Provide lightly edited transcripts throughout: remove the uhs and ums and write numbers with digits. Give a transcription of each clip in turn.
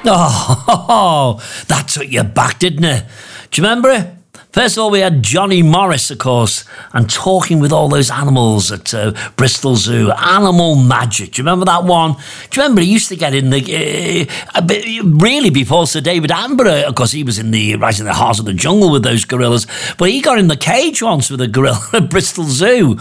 Oh, that took you back, didn't it? Do you remember it? First of all, we had Johnny Morris, of course, and talking with all those animals at Bristol Zoo. Animal Magic. Do you remember that one? Do you remember he used to get in the... really before Sir David Attenborough, of course, he was right in the heart of the jungle with those gorillas, but he got in the cage once with a gorilla at Bristol Zoo,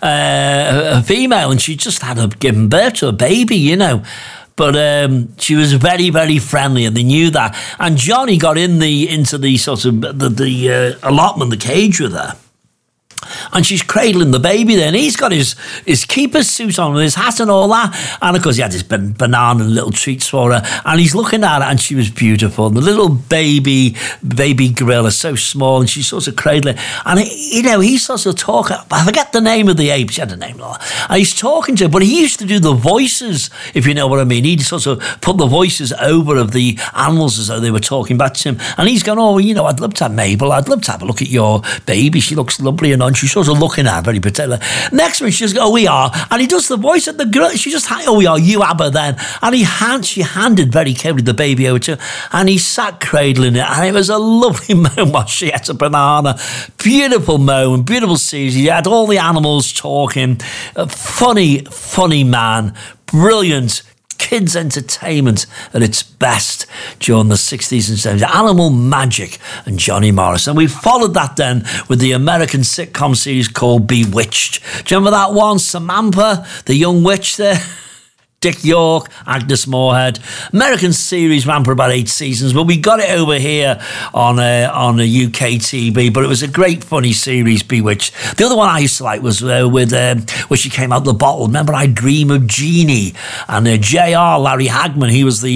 a female, and she just had given birth to a baby, you know. But she was very, very friendly, and they knew that. And Johnny got into the sort of the allotment, the cage with her. And she's cradling the baby there, and he's got his keeper's suit on with his hat and all that. And of course, he had his banana and little treats for her. And he's looking at her, and she was beautiful. And the little baby gorilla, so small, and she's sort of cradling. And he's sort of talking. I forget the name of the ape. She had a name, and he's talking to her. But he used to do the voices, if you know what I mean. He'd sort of put the voices over of the animals as though they were talking back to him. And he's going, "Oh, I'd love to have Mabel. I'd love to have a look at your baby. She looks lovely and on." She's sort of looking at her, very particular. Next minute, she just goes, "Oh, we are." And he does the voice at the girl. She just, "Oh, we are, you have her then." And she handed very carefully the baby over to her, and he sat cradling it. And it was a lovely moment while she ate a banana. Beautiful moment, beautiful series. He had all the animals talking. A funny man. Brilliant. Kids' entertainment at its best during the 60s and 70s. Animal Magic and Johnny Morris. And we followed that then with the American sitcom series called Bewitched. Do you remember that one? Samantha, the young witch there? Dick York, Agnes Moorehead. American series ran for about 8 seasons, but we got it over here on a UK TV. But it was a great, funny series, Bewitched. The other one I used to like was where she came out the bottle. Remember, I Dream of Jeannie, and J.R. Larry Hagman. He was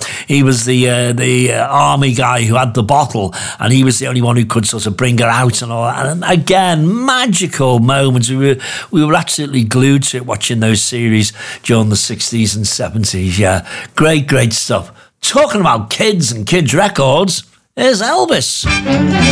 the army guy who had the bottle, and he was the only one who could sort of bring her out and all that. And again, magical moments. We were absolutely glued to it, watching those series during the 60s and 70s, yeah. Great stuff. Talking about kids and kids' records, here's Elvis.